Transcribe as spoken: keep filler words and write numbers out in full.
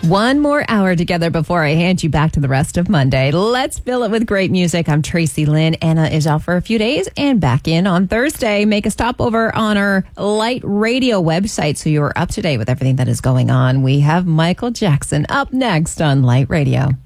One more hour together before I hand you back to the rest of Monday. Let's fill it with great music. I'm Tracy Lynn. Anna is out for a few days and back in on Thursday. Make a stopover on our Light Radio website so you're up to date with everything that is going on. We have Michael Jackson up next on Light Radio.